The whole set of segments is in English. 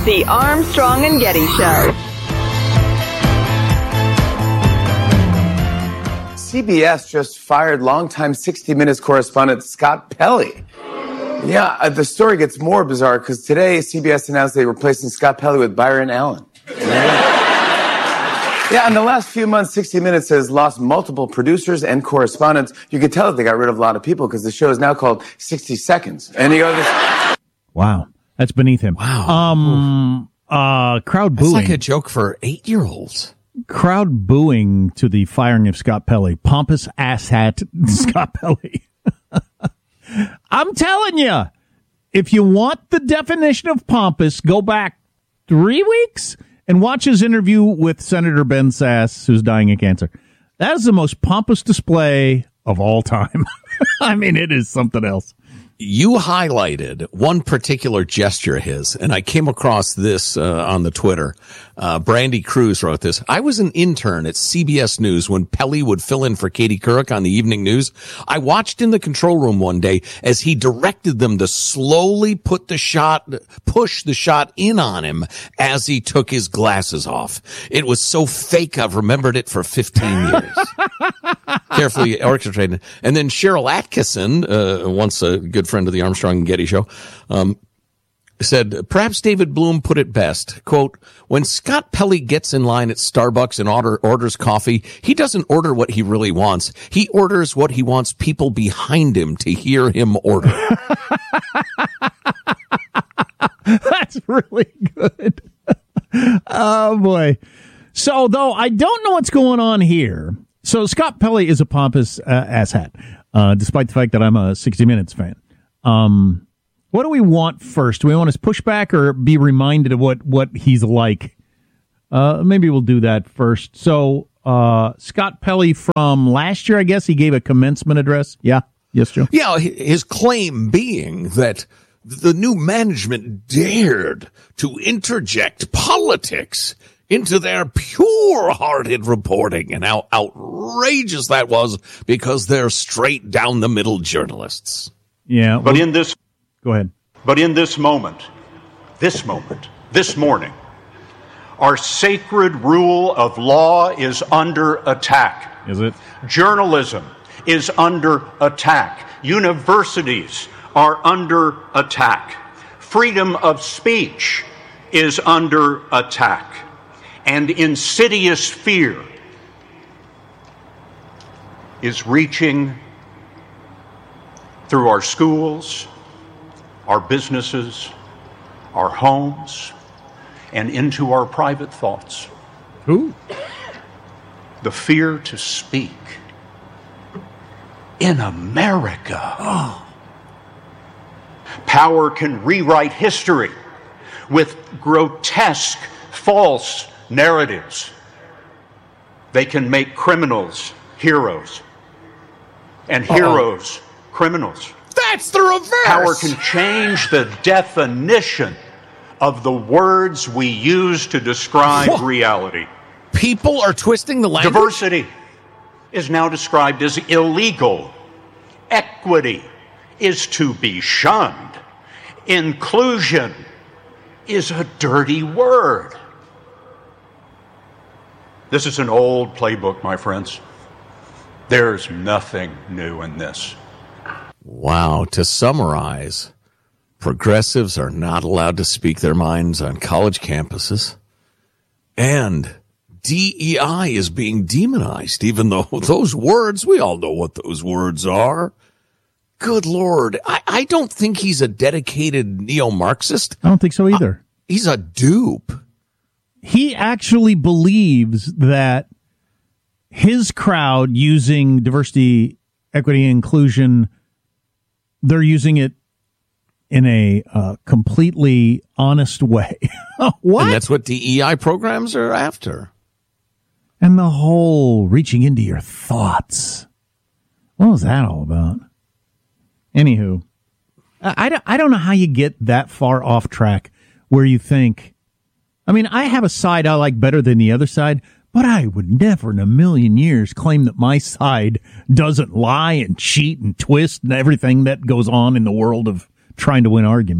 The Armstrong and Getty Show. CBS just fired longtime 60 Minutes correspondent Scott Pelley. Yeah, the story gets more bizarre because today CBS announced they were replacing Scott Pelley with Byron Allen. Yeah, in the last few months, 60 Minutes has lost multiple producers and correspondents. You can tell that they got rid of a lot of people because the show is now called 60 Seconds. And you go, wow, that's beneath him. Wow. Crowd booing. That's like a joke for 8-year-olds. Crowd booing to the firing of Scott Pelley. Pompous asshat Scott Pelley. I'm telling you, if you want the definition of pompous, go back 3 weeks and watch his interview with Senator Ben Sasse, who's dying of cancer. That is the most pompous display of all time. I mean, it is something else. You highlighted one particular gesture of his, and I came across this on the Twitter. Brandy Cruz wrote this. I was an intern at CBS News when Pelley would fill in for Katie Couric on the evening news. I watched in the control room one day as he directed them to slowly push the shot in on him as he took his glasses off. It was so fake, I've remembered it for 15 years. Carefully orchestrated. And then Cheryl Atkinson, once a good friend of the Armstrong and Getty Show, said, perhaps David Bloom put it best, quote, when Scott Pelley gets in line at Starbucks and orders coffee, he doesn't order what he really wants. He orders what he wants people behind him to hear him order. That's really good. Oh, boy. So, though, I don't know what's going on here. So, Scott Pelley is a pompous asshat, despite the fact that I'm a 60 Minutes fan. What do we want first? Do we want his pushback or be reminded of what he's like? Maybe we'll do that first. So, Scott Pelley from last year, I guess, he gave a commencement address. Yeah. Yes, Joe? Yeah, his claim being that the new management dared to interject politics into their pure-hearted reporting, and how outrageous that was because they're straight down the middle journalists. Yeah. But in this... Go ahead. But in this moment, this morning, our sacred rule of law is under attack. Is it? Journalism is under attack. Universities are under attack. Freedom of speech is under attack. And insidious fear is reaching through our schools, our businesses, our homes, and into our private thoughts. Who? The fear to speak in America. Oh. Power can rewrite history with grotesque, false narratives. They can make criminals heroes and heroes criminals. That's the reverse. Power can change the definition of the words we use to describe reality. People are twisting the language. Diversity is now described as illegal. Equity is to be shunned. Inclusion is a dirty word. This is an old playbook, my friends. There's nothing new in this. Wow. To summarize, progressives are not allowed to speak their minds on college campuses. And DEI is being demonized, even though those words, we all know what those words are. Good Lord. I don't think he's a dedicated neo-Marxist. I don't think so either. He's a dupe. He actually believes that his crowd using diversity, equity, and inclusion, they're using it in a completely honest way. What? And that's what DEI programs are after. And the whole reaching into your thoughts. What was that all about? Anywho, I don't know how you get that far off track where you think, I mean, I have a side I like better than the other side, but I would never in a million years claim that my side doesn't lie and cheat and twist and everything that goes on in the world of trying to win arguments.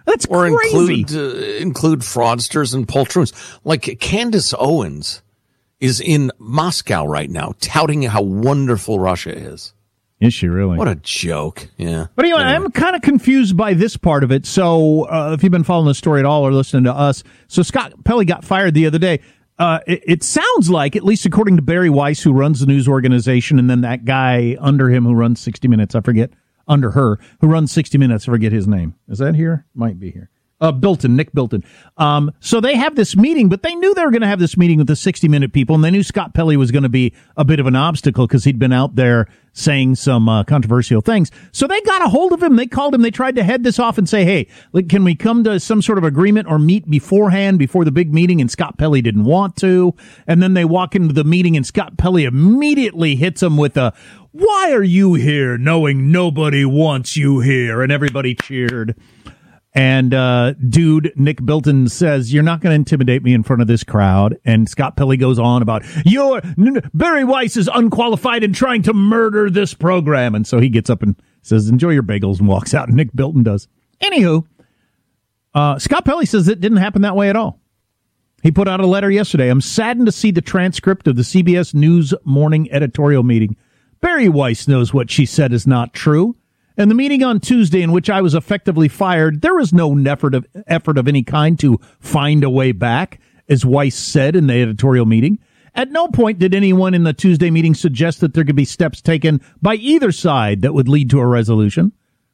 That's or crazy. include fraudsters and poltroons. Like Candace Owens is in Moscow right now touting how wonderful Russia is. Is she really? What a joke. Yeah. But anyway, I'm kind of confused by this part of it. So if you've been following the story at all or listening to us, so Scott Pelley got fired the other day. It sounds like, at least according to Barry Weiss, who runs the news organization, and then that guy under him who runs 60 Minutes, I forget, under her, who runs 60 Minutes, I forget his name. Is that here? Might be here. Nick Bilton. So they have this meeting, but they knew they were going to have this meeting with the 60-minute people, and they knew Scott Pelley was going to be a bit of an obstacle because he'd been out there saying some controversial things. So they got a hold of him. They called him. They tried to head this off and say, hey, can we come to some sort of agreement or meet beforehand before the big meeting? And Scott Pelley didn't want to. And then they walk into the meeting, and Scott Pelley immediately hits him with a, why are you here knowing nobody wants you here? And everybody cheered. And dude, Nick Bilton says, you're not going to intimidate me in front of this crowd. And Scott Pelley goes on about, Barry Weiss is unqualified and trying to murder this program. And so he gets up and says, enjoy your bagels, and walks out. And Nick Bilton does. Anywho, Scott Pelley says it didn't happen that way at all. He put out a letter yesterday. I'm saddened to see the transcript of the CBS News morning editorial meeting. Barry Weiss knows what she said is not true. And the meeting on Tuesday, in which I was effectively fired, there was no effort of any kind to find a way back, as Weiss said in the editorial meeting. At no point did anyone in the Tuesday meeting suggest that there could be steps taken by either side that would lead to a resolution.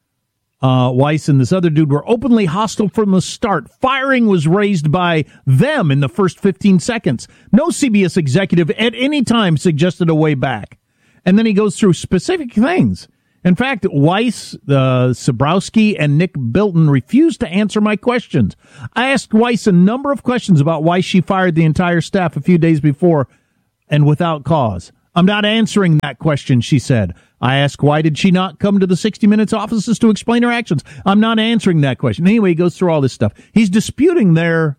Weiss and this other dude were openly hostile from the start. Firing was raised by them in the first 15 seconds. No CBS executive at any time suggested a way back. And then he goes through specific things. In fact, Weiss, Sabrowski, and Nick Bilton refused to answer my questions. I asked Weiss a number of questions about why she fired the entire staff a few days before and without cause. I'm not answering that question, she said. I asked why did she not come to the 60 Minutes offices to explain her actions. I'm not answering that question. Anyway, he goes through all this stuff. He's disputing their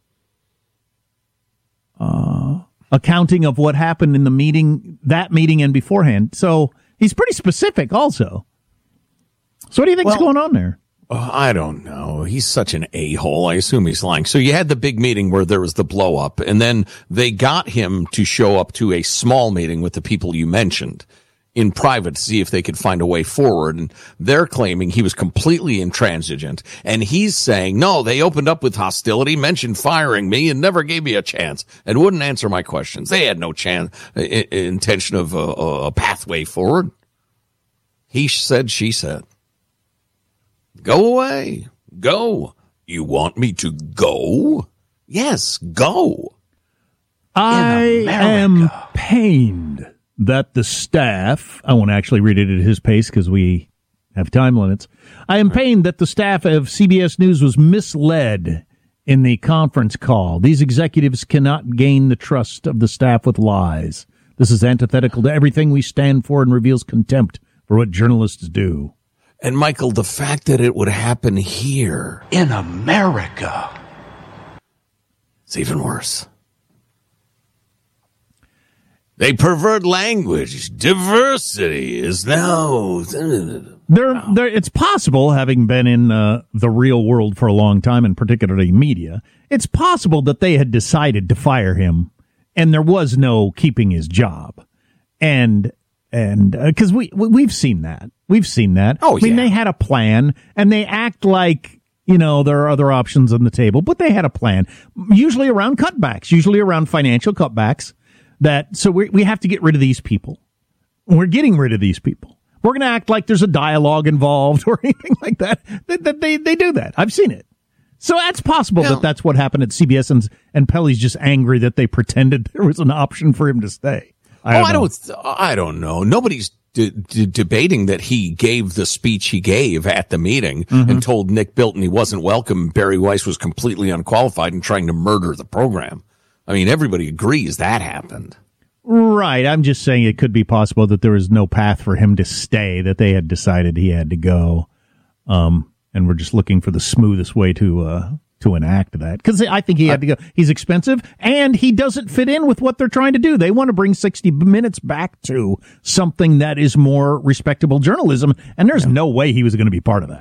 accounting of what happened in the meeting, that meeting and beforehand. So he's pretty specific also. So what do you think's going on there? I don't know. He's such an a-hole. I assume he's lying. So you had the big meeting where there was the blow up, and then they got him to show up to a small meeting with the people you mentioned in private to see if they could find a way forward. And they're claiming he was completely intransigent. And he's saying, no, they opened up with hostility, mentioned firing me, and never gave me a chance and wouldn't answer my questions. They had no intention of a pathway forward. He said, she said. Go away. Go. You want me to go? Yes, go. I am pained that the staff, I won't actually read it at his pace because we have time limits. I am pained that the staff of CBS News was misled in the conference call. These executives cannot gain the trust of the staff with lies. This is antithetical to everything we stand for and reveals contempt for what journalists do. And Michael, the fact that it would happen here in America, it's even worse. They pervert language. Diversity is now. It's possible, having been in the real world for a long time, and particularly media, it's possible that they had decided to fire him, and there was no keeping his job, and because we've seen that. Oh, I mean, they had a plan, and they act like, there are other options on the table, but they had a plan, usually around cutbacks, usually around financial cutbacks. So we have to get rid of these people. We're getting rid of these people. We're going to act like there's a dialogue involved or anything like that. They do that. I've seen it. So that's possible that that's what happened at CBS, and Pelley's just angry that they pretended there was an option for him to stay. I don't know. Nobody's debating that he gave the speech he gave at the meeting and told Nick Bilton he wasn't welcome. Barry Weiss was completely unqualified and trying to murder the program. I mean, everybody agrees that happened. Right. I'm just saying it could be possible that there was no path for him to stay, that they had decided he had to go. And we're just looking for the smoothest way to enact that. Because I think he had to go. He's expensive, and he doesn't fit in with what they're trying to do. They want to bring 60 Minutes back to something that is more respectable journalism, and there's no way he was going to be part of that.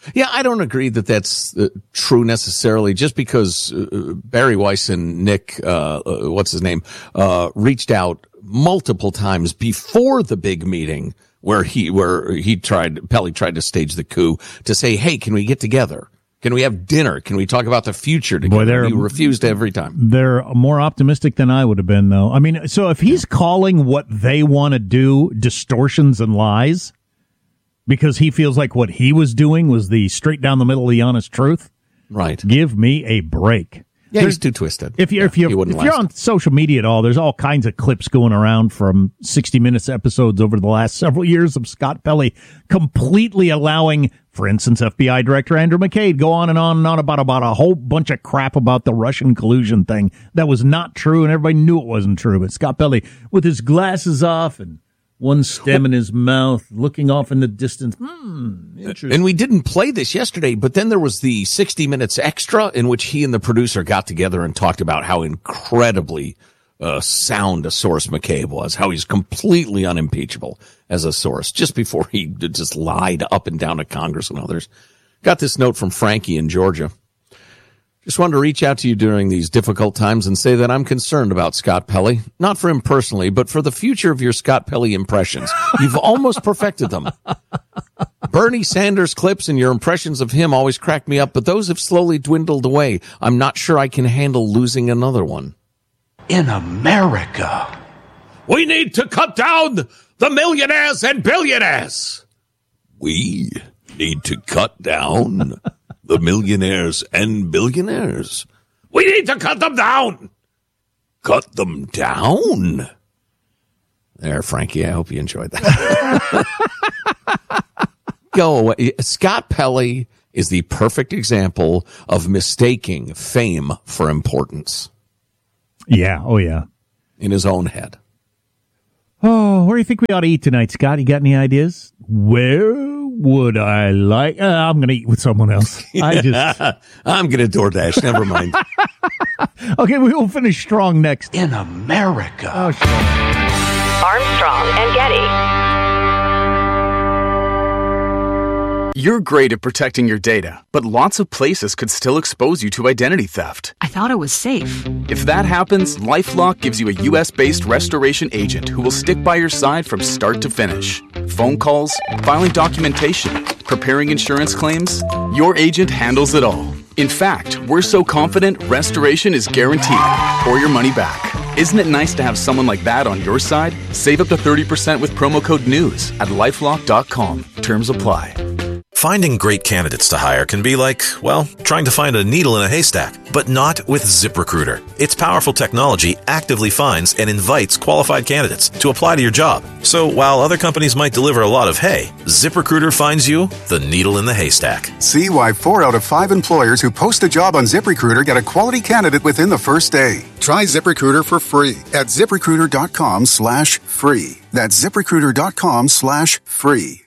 Yeah, I don't agree that that's true necessarily. Just because Barry Weiss and Nick, what's his name, reached out multiple times before the big meeting where Pelly tried to stage the coup to say, hey, can we get together? Can we have dinner? Can we talk about the future together? He refused every time. They're more optimistic than I would have been, though. I mean, so if he's calling what they want to do distortions and lies because he feels like what he was doing was the straight down the middle of the honest truth, right? Give me a break. Yeah, he's too twisted. If you're on social media at all, there's all kinds of clips going around from 60 Minutes episodes over the last several years of Scott Pelley completely allowing, for instance, FBI Director Andrew McCabe go on and on about a whole bunch of crap about the Russian collusion thing that was not true, and everybody knew it wasn't true. But Scott Pelley, with his glasses off and one stem in his mouth, looking off in the distance. Interesting. And we didn't play this yesterday, but then there was the 60 Minutes Extra in which he and the producer got together and talked about how incredibly sound a source McCabe was, how he's completely unimpeachable as a source, just before he just lied up and down to Congress and others. Got this note from Frankie in Georgia. Just wanted to reach out to you during these difficult times and say that I'm concerned about Scott Pelley. Not for him personally, but for the future of your Scott Pelley impressions. You've almost perfected them. Bernie Sanders clips and your impressions of him always crack me up, but those have slowly dwindled away. I'm not sure I can handle losing another one. In America, we need to cut down the millionaires and billionaires. We need to cut down the millionaires and billionaires. We need to cut them down. Cut them down. There, Frankie, I hope you enjoyed that. Go away. Scott Pelley is the perfect example of mistaking fame for importance. Yeah. Oh, yeah. In his own head. Oh, where do you think we ought to eat tonight, Scott? You got any ideas? Where would I like? I'm going to eat with someone else. I'm going to DoorDash. Never mind. Okay, we will finish strong next. In America. Oh, sure. Armstrong and Getty. You're great at protecting your data, but lots of places could still expose you to identity theft. I thought it was safe. If that happens, LifeLock gives you a U.S.-based restoration agent who will stick by your side from start to finish. Phone calls, filing documentation, preparing insurance claims, your agent handles it all. In fact, we're so confident restoration is guaranteed or your money back. Isn't it nice to have someone like that on your side? Save up to 30% with promo code NEWS at LifeLock.com. Terms apply. Finding great candidates to hire can be like, well, trying to find a needle in a haystack, but not with ZipRecruiter. Its powerful technology actively finds and invites qualified candidates to apply to your job. So while other companies might deliver a lot of hay, ZipRecruiter finds you the needle in the haystack. See why 4 out of 5 employers who post a job on ZipRecruiter get a quality candidate within the first day. Try ZipRecruiter for free at ZipRecruiter.com/free. That's ZipRecruiter.com/free.